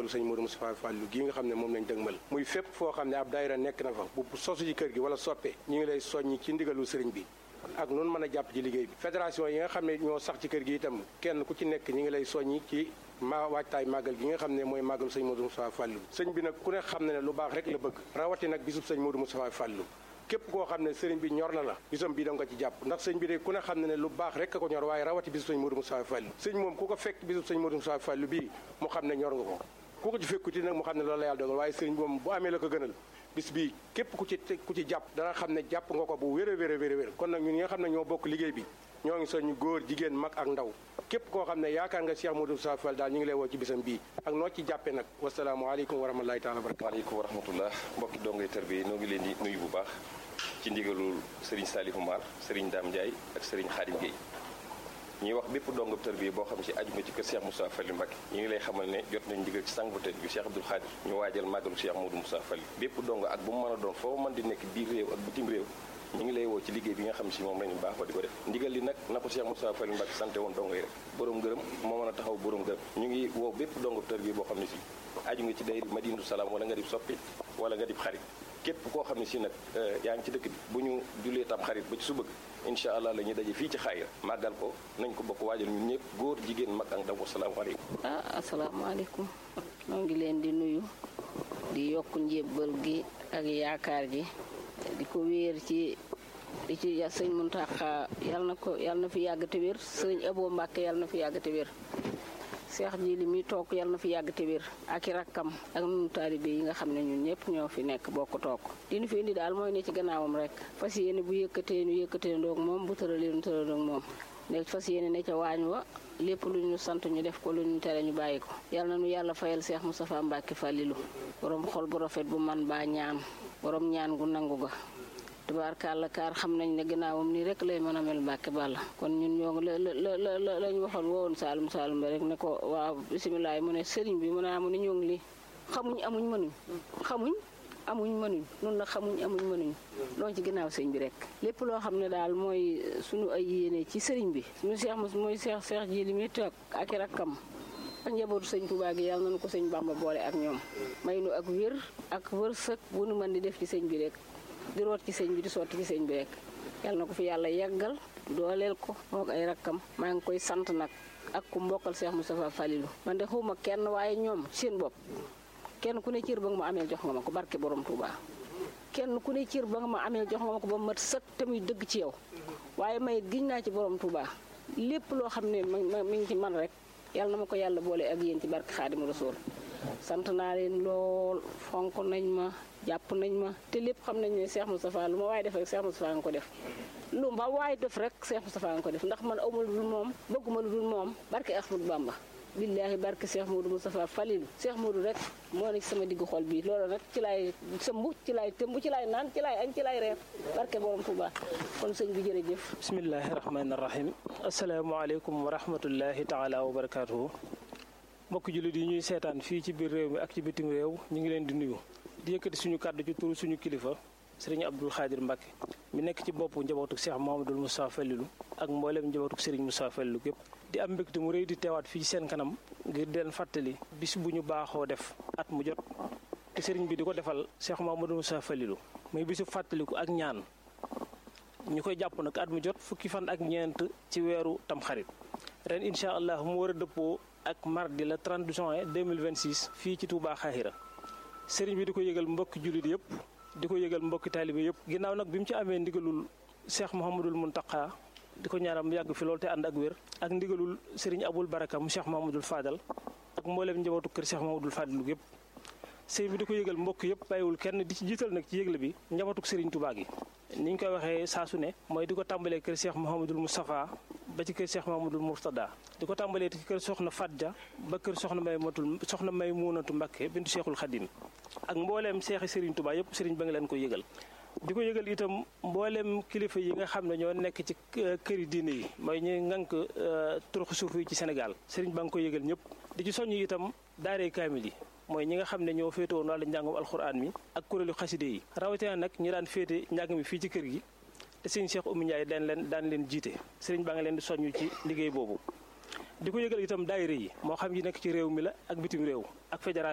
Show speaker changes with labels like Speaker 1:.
Speaker 1: màggalu sëñ Modou Moustapha Fallou gii nga xam ne moom lañ dëgmal muy fépp foo xam ne ab daayira nekk na fa bu sosu ci kër gi wala soppe ñu ngi lay soññi ci ndigalu sëriñ bi ak noonu mën a jàpp ci liggéey bi fédération yi nga xam ne ñoo sax ci kër gi itam kenn ku ci nekk ñi ngi lay soññi ci waajtaay màggal gi nga xam ne mooy màggalu sëñ Modou Moustapha Fallou sëñ bi nag ku ne xam ne lu baax rek la bëgg rawati nag bisub sëñ Modou Moustapha Fallou képp koo xam ne sëriñ bi ñor na la bisam bii da nga ko ci jàpp ndax sëñ bi de ku ne xam ne lu baax rek ko ñor waaye rawati bisub sëñ Modou Moustapha Fallou sëñ moom ku ko fekk bisub sëñ Modou Moustapha Fallou bii mu xam ne ñor nga ko ku ko ci fekkuti nag mu xam ne loolu la yàlla dogal waaye sëriñ bi moom bu amee la ko gënal bis bii képp ku ci jàpp dana xam ne jàpp nga ko bu wér a wér a wér a wér kon nag ñun ñi nga xam ne ñoo bokk liggéey bi ñoo ngi soññ góor jigéen mag ak ndaw képp koo xam ne yaakaar nga Cheikh Modou Moustapha Fall daal ñu ngi lay woo ci bisam bii ak noo ci jàppee nag wasalaamaaleykum wa rahmatulahi taala wa barakatu.
Speaker 2: waaleykum wa rahmatullah mbokki dongay tarbiya noo ngi leen di nuyu bu baax ci ndigalul Serigne Salifou Mar Serigne Dame Ndiaye ak Serigne Khadim Gueye ñuy wax bépp dongab tarbiya boo xam si aju nga ci kër Cheikh Moustapha Fall Mbacké ñu ngi lay xamal ne jot nañ ndigal ci sang bu tedd bi Cheikh Abdoul Khadir ñu waajal màggalu Cheikh Modou Moustapha Fall bépp dong ak bu mu mën a doon foo mën di nekk biir réew ak bitim réew ñu ngi lay woo ci liggéey bi nga xam si moom lañu baaxoo di ko def ndigal li nag na ko Cheikh Moustapha Fall Mbacké sante woon dongo yi rek borom ngërëm moo mën a taxaw borom ngërëm ñu ngi woo bépp dongab tarbiya boo xam ne si aju nga ci day Madinatu Salaam wala nga di soppi wala nga di xarit képp koo xam ne si nag yaa ngi ci dëkk bi bu ñu julee tam xarit ba ci su bëgg incha allah la ñuy daje fii ci xaayira màggal ko nañ ko bokk waajal ñun ñëpp góor jigéen mag ak ndaw asalaamaaleykum.
Speaker 3: asalaamaaleykum ñoo ngi leen di nuyu di yokk njébbal gi ak yaakaar ji di ko wéer ci sëñ Muntaxa yàlla na fi yàgg te wér sëñ Abo Mbàkke yàlla na fi yàgg te wér Seex Jili mi toog yàlla na fi yàgg te wér ak i rakkam ak ñun taalibe yi nga xam ne ñun ñëpp ñoo fi nekk bokk toog li ñu fi indi daal mooy ne ci gannaawam rek fas yéene bu yëkkatee ñu yëkkatee ndoog moom bu tëralee ñu tëral ndoog moom nekk fas yéene ne ca waañ wa lépp lu ñu sant ñu def ko lu ñu tere ñu bàyyi ko yàlla na nu yàlla fayal Seex Moustapha Mbacké Fallilu borom xol bu rafet bu man baa ñaan borom ñaan gu nangu ga tubaarkàlla kaar xam nañ ne gannaawam nii rek lay mën a mel Mbàkke Balla kon ñun ñoo ngi lañ waxoon wowoon Saalum Saalum ba rek ne ko waaw bisimilah mu ne sëriñ bi mu ne amu ne ñoo ngi li xamuñ amuñ mënuñ xamuñ amuñ mënuñ noonu nag xamuñ amuñ mënuñ loolu ci ginnaaw sëñ bi rek lépp loo xam ne daal mooy suñu ay yéene ci sëriñ bi suñu seex mos mooy seex ji li muy toog ak i rakkam ak njabootu sëñ Tuubaa gi yàlla nañu ko sëñ Bàmba boole ak ñoom may nu ak wér ak wërsëg bu nu mën di def ci sëñ bi rek di root ci sëñ bi di sotti ci sëñ bi rek yàlla na ko fi yàlla yàggal dooleel ko moog ay rakkam maa ngi koy sant nag ak ku mbokkal Cheikh Moustapha Fallilu man de xawma kenn waaye ñoom seen bopp kenn ku ne cër ba nga ma amee jox nga ma ko barke borom Touba kenn ku ne cër ba nga ma amee jox nga ma ko ba mat sëkk te muy dëgg ci yow waaye may giñ naa ci borom Touba lépp loo xam ne mi ngi ci man rek yàlla na ma ko yàlla boole ak yéen ci barke Xaadimu Rasuul sant naa leen lool fonk nañ ma jàpp nañ ma te lépp xam nañ ne Cheikh Moustapha lu ma waaye def rek Cheikh Moustapha nga ko def lu ma waaye def rek Cheikh Moustapha nga ko def ndax man awma lu dul moom bëgguma lu dul moom barke Ahmadou Bamba billaahi barke Cheikh Modou Moustapha Fallilu Cheikh Modou rek moo nekk sama diggu xol bi loolu nag ci laay sëmb ci laay tëmb ci laay naan ci laay añ ci laay reer barke borom Touba kon sëñ bi jërëjëf.
Speaker 4: bismillahi rahmaani rahim asalaamaaleykum wa rahmatullahi taala wa barakaatuhu mbokk jullit yi ñuy seetaan fii ci biir réew mi ak ci bitim réew ñu ngi leen di nuyu di yëkkati suñu kàddu ci turu suñu kilifa sëriñ Abdoul Khadir Mbacké mi nekk ci boppu njabootuk Cheikh Mouhamadoul Moustapha Fallilu ak mbooleem njabootuk sëriñ Moustapha Fallilu gépp di am mbégte mu rëy di teewaat fii ci seen kanam ngir di leen fàttali bis bu ñu baaxoo def at mu jot te sëriñ bi di ko defal Cheikh Mouhamadoul Moustapha Fallilu muy bisu fàttaliku ak ñaan ñu koy jàpp nag at mu jot fukki fan ak ñeent ci weeru tamxarit ren incha allah mu war a dëppoo ak mardi le 30 juin 2026 fii ci Touba Xaahira sëriñ bi di ko yëgal mbokki jullit yëpp di ko yëgal mbokki taalibe yëpp ginnaaw nag bi mu ci amee ndigalul Cheikh Mouhamadoul Mountakha di ko ñaanal mu yàgg fi loolu te ànd ak wér ak ndigalul sëriñ Aboul Baraka mu Cheikh Mouhamadoul Fadal ak mbooleem njabootu kër Cheikh Mouhamadoul Fadilu yëpp sëriñ bi di ko yëgal mbokk yëpp bàyyiwul kenn di ci jiital nag ci yëgle bi njabootuk sëriñ Touba gi ni ñu koy waxee saa su ne mooy di ko tàmbalee kër Cheikh Mouhamadoul Moustapha ba ci kër Cheikh Mouhamadoul Mourtada di ko tàmbalee ci kër soxna Fadja ba kër soxna Maymunatu Mbacké bintu Cheikhul Khadim ak mbooleem seexi Serigne Touba yëpp Serigne ba nga leen ko yëgal di ko yëgal itam mbooleem kilifa yi nga xam ne ñoo nekk ci këri diine yi mooy ñi ngànk turuxu suuf yi ci Sénégal Serigne ba nga ko yëgal ñëpp di ci soññ itam daaree kaamil yi mooy ñi nga xam ne ñoo féete woon wàllu njàngum alxuraan mi ak kuréelu xaside yi rawatina nag ñu daan féete njàng mi fii ci kër gi te sëriñ Cheikh Oumy Ndiaye daan leen jiite sëriñ baa nga leen di soññu ci liggéey boobu di ko yëgal itam daayira yi moo xam yi nekk ci réew mi la ak bitim réew ak fédération